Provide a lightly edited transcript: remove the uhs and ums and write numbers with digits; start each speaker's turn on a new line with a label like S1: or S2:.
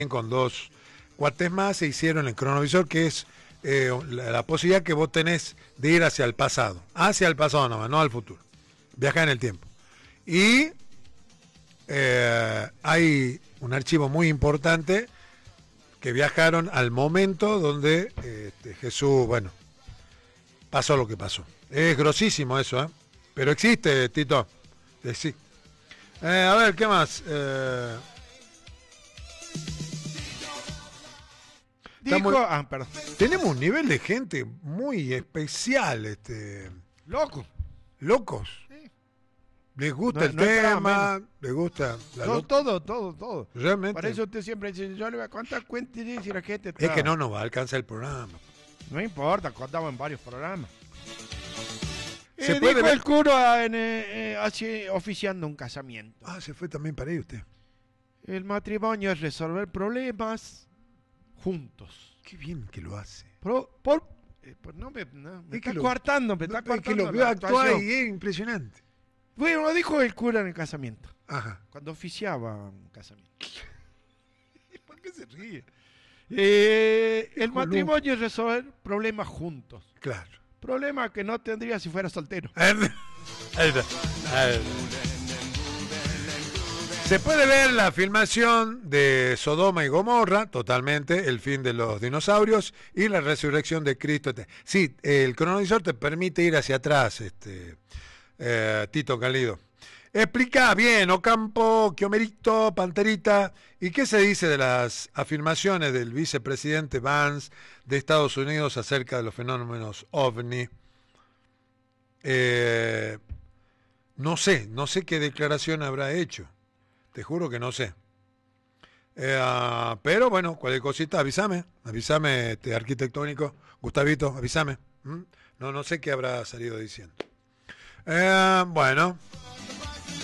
S1: con dos cuates más se hicieron el cronovisor, que es la posibilidad que vos tenés de ir hacia el pasado nomás, no al futuro, viajar en el tiempo. Y hay un archivo muy importante que viajaron al momento donde Jesús, bueno, pasó lo que pasó. Es grosísimo eso, pero existe, Tito. Sí. A ver, ¿qué más?
S2: Perdón.
S1: Tenemos un nivel de gente muy especial,
S2: Loco.
S1: locos.
S2: Sí.
S1: Les gusta
S2: No,
S1: el
S2: no
S1: tema, les gusta
S2: Todo.
S1: Realmente.
S2: Por eso usted siempre dice, yo le voy a contar cuentos y la gente
S1: Es
S2: está...
S1: que no nos va a alcanzar el programa.
S2: No importa, contamos en varios programas.
S1: Se puede
S2: dijo
S1: ver...
S2: el cura así, oficiando un casamiento.
S1: Se fue también para ahí usted.
S2: El matrimonio es resolver problemas juntos.
S1: Qué bien que lo hace.
S2: Me está coartando,
S1: Es que lo veo actuar y es impresionante.
S2: Bueno, lo dijo el cura en el casamiento.
S1: Ajá.
S2: Cuando oficiaba un casamiento.
S1: ¿Por qué se ríe?
S2: El matrimonio es resolver problemas juntos.
S1: Claro.
S2: Problemas que no tendría si fuera soltero.
S1: Se puede ver la filmación de Sodoma y Gomorra, totalmente, el fin de los dinosaurios y la resurrección de Cristo. Sí, el cronovisor te permite ir hacia atrás, Tito Calido. Explica bien, Ocampo, Quiomerito, Panterita, ¿y qué se dice de las afirmaciones del vicepresidente Vance de Estados Unidos acerca de los fenómenos OVNI? No sé qué declaración habrá hecho. Te juro que no sé. Pero bueno, cualquier cosita, avísame, arquitectónico, Gustavito, avísame. No sé qué habrá salido diciendo. Bueno.